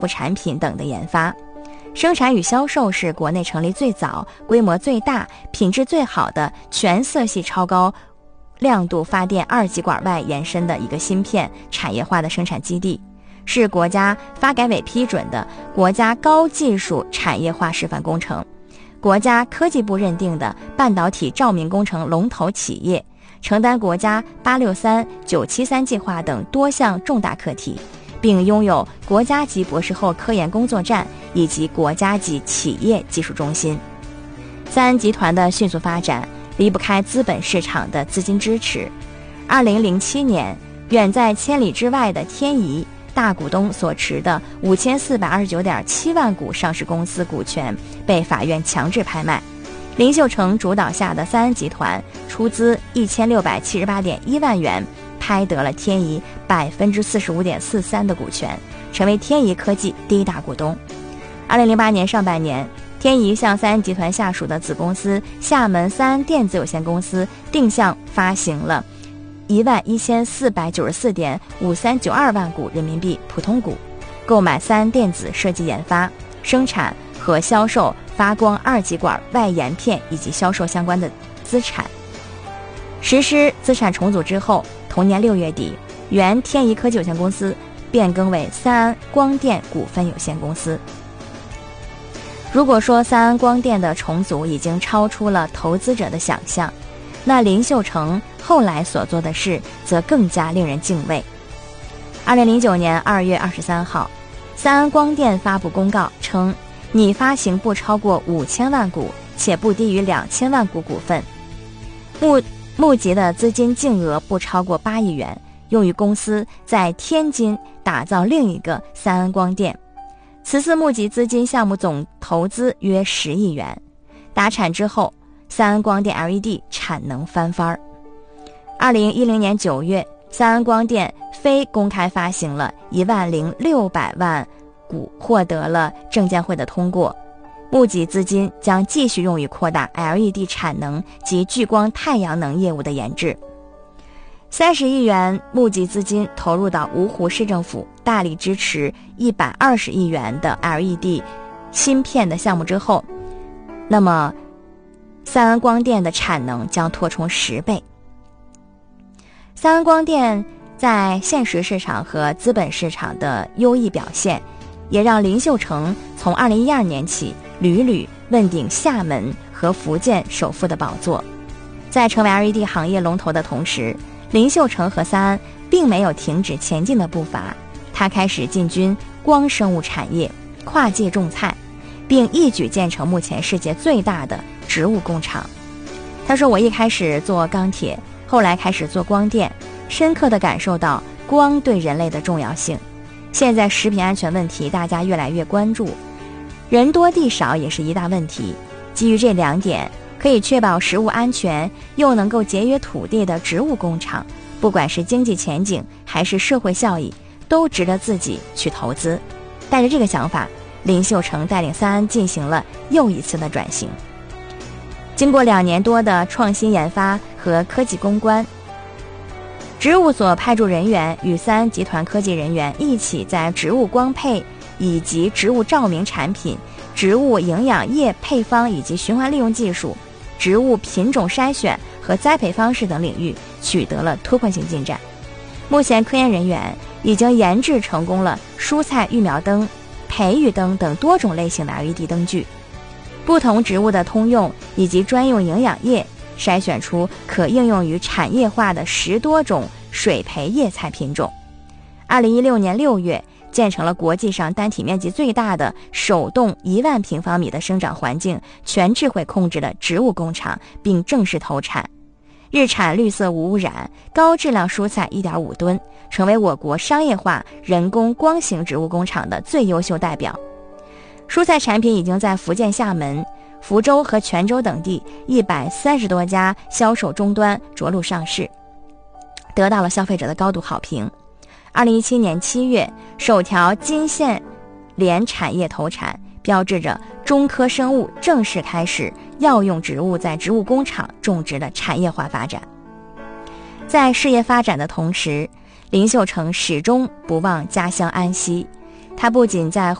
产品等的研发。生产与销售是国内成立最早、规模最大、品质最好的全色系超高亮度发电二极管外延伸的一个芯片产业化的生产基地，是国家发改委批准的国家高技术产业化示范工程，国家科技部认定的半导体照明工程龙头企业，承担国家863、973计划等多项重大课题，并拥有国家级博士后科研工作站以及国家级企业技术中心。三安集团的迅速发展离不开资本市场的资金支持。2007年，远在千里之外的天仪大股东所持的5429.7万股上市公司股权被法院强制拍卖，林秀成主导下的三安集团出资1678.1万元拍得了天仪45.43%的股权，成为天仪科技第一大股东。2008年上半年，天仪向三安集团下属的子公司厦门三安电子有限公司定向发行了11494.5392万股人民币普通股，购买三安电子设计研发、生产和销售发光二极管外延片以及销售相关的资产。实施资产重组之后，同年6月底，原天仪科技有限公司变更为三安光电股份有限公司。如果说三安光电的重组已经超出了投资者的想象，那林秀成后来所做的事则更加令人敬畏。2009年2月23号，三安光电发布公告称，拟发行不超过5000万股且不低于2000万股股份，募集的资金净额不超过8亿元，用于公司在天津打造另一个三安光电。此次募集资金项目总投资约10亿元，达产之后，三安光电 LED 产能翻番。2010年9月，三安光电非公开发行了10600万股，获得了证监会的通过。募集资金将继续用于扩大 LED 产能及聚光太阳能业务的研制。30亿元募集资金投入到芜湖市政府大力支持120亿元的 LED 芯片的项目之后，那么三安光电的产能将拓充10倍。三安光电在现实市场和资本市场的优异表现，也让林秀成从2012年起屡屡问鼎厦门和福建首富的宝座。在成为 LED 行业龙头的同时，林秀成和三安并没有停止前进的步伐，他开始进军光生物产业，跨界种菜，并一举建成目前世界最大的植物工厂。他说，我一开始做钢铁，后来开始做光电，深刻地感受到光对人类的重要性。现在食品安全问题大家越来越关注，人多地少也是一大问题。基于这2点，可以确保食物安全又能够节约土地的植物工厂，不管是经济前景还是社会效益，都值得自己去投资。带着这个想法，林秀成带领三安进行了又一次的转型。经过2年多的创新研发和科技攻关，植物所派驻人员与三安集团科技人员一起在植物光配以及植物照明产品、植物营养液配方以及循环利用技术、植物品种筛选和栽培方式等领域取得了突破性进展。目前科研人员已经研制成功了蔬菜育苗灯、培育灯等多种类型的 LED 灯具，不同植物的通用以及专用营养液筛选出可应用于产业化的10多种水培叶菜品种。2016年6月，建成了国际上单体面积最大的手动1万平方米的生长环境全智慧控制的植物工厂，并正式投产，日产绿色无污染高质量蔬菜 1.5 吨，成为我国商业化人工光型植物工厂的最优秀代表。蔬菜产品已经在福建厦门、福州和泉州等地130多家销售终端着陆上市，得到了消费者的高度好评。2017年7月，首条金线莲产业投产，标志着中科生物正式开始药用植物在植物工厂种植的产业化发展。在事业发展的同时，林秀成始终不忘家乡安溪， 它不仅在